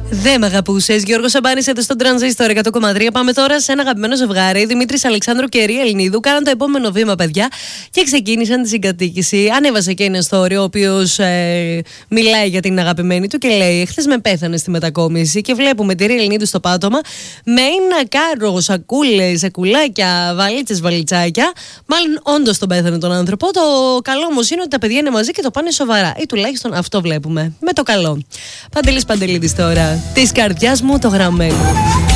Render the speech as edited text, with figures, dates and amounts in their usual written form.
Δεν με αγαπούσες. Γιώργος Σαμπάνης εδώ στον Τρανζίστορ 100,3. Πάμε τώρα σε ένα αγαπημένο ζευγάρι. Δημήτρης Αλεξάνδρου και Ριέλ Ελληνίδου κάναν το επόμενο βήμα, παιδιά, και ξεκίνησαν τη συγκατοίκηση. Ανέβασε και ένα story, ο οποίος μιλάει για την αγαπημένη του και λέει: χθες με πέθανε στη μετακόμιση. Και βλέπουμε τη Ριέλ Ελληνίδου στο πάτωμα με ένα κάρο, σακούλες, σακουλάκια, βαλίτσες, βαλιτσάκια. Μάλλον όντως τον πέθανε τον άνθρωπο. Το καλό όμως είναι ότι τα παιδιά είναι μαζί και το πάνε σοβαρά. Ή τουλάχιστον αυτό βλέπουμε. Με το καλό. Παντελής Παντελίδης τώρα. Της καρδιάς μου το γραμμένο.